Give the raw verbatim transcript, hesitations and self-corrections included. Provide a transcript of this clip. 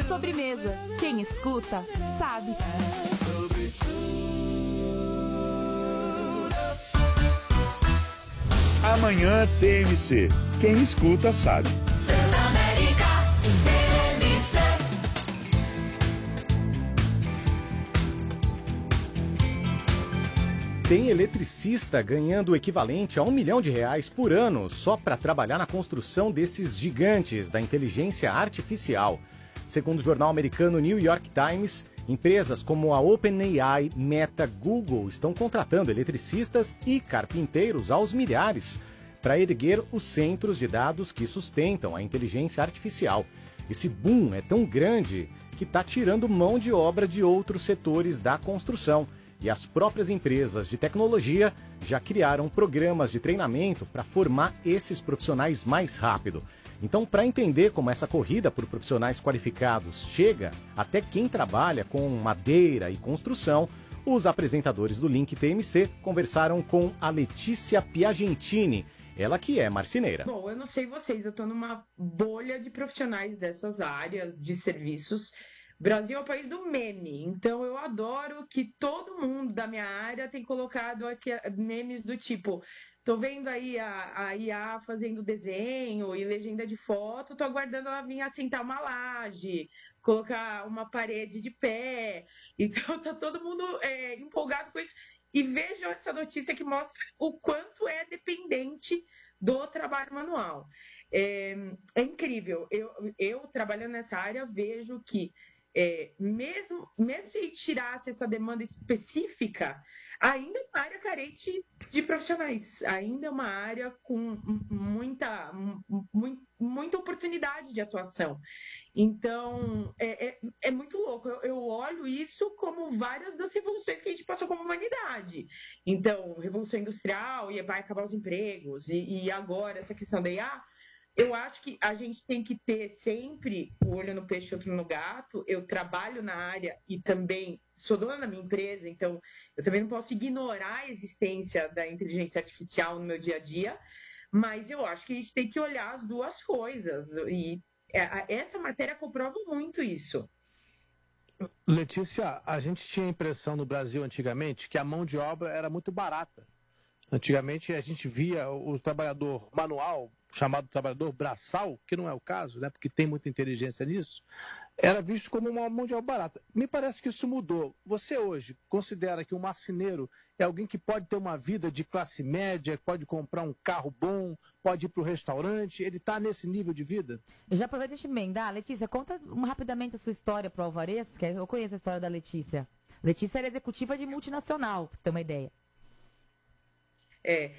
sobremesa. Quem escuta, sabe. Amanhã T M C. Quem escuta, sabe. Tem eletricista ganhando o equivalente a um milhão de reais por ano só para trabalhar na construção desses gigantes da inteligência artificial. Segundo o jornal americano New York Times, empresas como a OpenAI, Meta, Google estão contratando eletricistas e carpinteiros aos milhares para erguer os centros de dados que sustentam a inteligência artificial. Esse boom é tão grande que está tirando mão de obra de outros setores da construção. E as próprias empresas de tecnologia já criaram programas de treinamento para formar esses profissionais mais rápido. Então, para entender como essa corrida por profissionais qualificados chega até quem trabalha com madeira e construção, os apresentadores do Link T M C conversaram com a Letícia Piagentini, ela que é marceneira. Bom, eu não sei vocês, eu estou numa bolha de profissionais dessas áreas de serviços. Brasil é o país do meme, então eu adoro que todo mundo da minha área tem colocado aqui memes do tipo: tô vendo aí a, a I A fazendo desenho e legenda de foto, tô aguardando ela vir assentar uma laje, colocar uma parede de pé. Então tá todo mundo é, empolgado com isso. E vejam essa notícia que mostra o quanto é dependente do trabalho manual. É, é incrível. Eu, eu, trabalhando nessa área, vejo que É, mesmo, mesmo se tirasse essa demanda específica, ainda é uma área carente de profissionais, ainda é uma área com muita, mu- muita oportunidade de atuação. Então, é, é, é muito louco. Eu, eu olho isso como várias das revoluções que a gente passou como humanidade. Então, Revolução Industrial, e vai acabar os empregos, e, e agora essa questão da I A. Eu acho que a gente tem que ter sempre o olho no peixe e outro no gato. Eu trabalho na área e também sou dona da minha empresa, então eu também não posso ignorar a existência da inteligência artificial no meu dia a dia, mas eu acho que a gente tem que olhar as duas coisas. E essa matéria comprova muito isso. Letícia, a gente tinha a impressão no Brasil antigamente que a mão de obra era muito barata. Antigamente a gente via o trabalhador manual, chamado trabalhador braçal, que não é o caso, né, porque tem muita inteligência nisso, era visto como uma mão de obra barata. Me parece que isso mudou. Você hoje considera que um marceneiro é alguém que pode ter uma vida de classe média, pode comprar um carro bom, pode ir para o restaurante, ele está nesse nível de vida? Eu já aproveito de emendar. Letícia, conta um, rapidamente a sua história para o Alvarez, que eu conheço a história da Letícia. Letícia era executiva de multinacional, para você ter uma ideia. É,